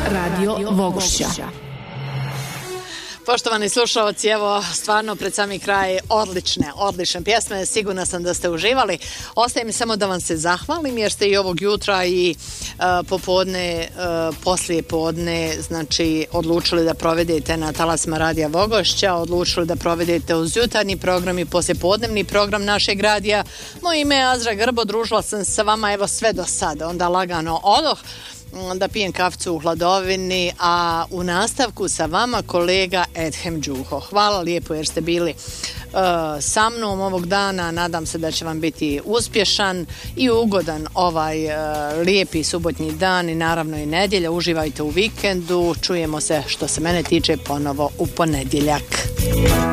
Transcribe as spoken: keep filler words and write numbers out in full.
Radio Vogošća. Poštovani slušalci, evo stvarno pred sami kraj odlične, odlične pjesme, sigurna sam da ste uživali. Ostaje mi samo da vam se zahvalim jer ste i ovog jutra i uh, popodne, uh, poslije podne, znači odlučili da provedete na talasima Radija Vogošća, odlučili da provedete uz jutarnji program i poslijepodnevni program našeg radija. Moje ime je Azra Grbo, družila sam sa vama evo sve do sada, onda lagano odoh da pijem kaficu u hladovini, a u nastavku sa vama kolega Edhem Đuho. Hvala lijepo jer ste bili uh, sa mnom ovog dana, nadam se da će vam biti uspješan i ugodan ovaj uh, lijepi subotnji dan i naravno i nedjelja. Uživajte u vikendu, čujemo se što se mene tiče ponovo u ponedjeljak.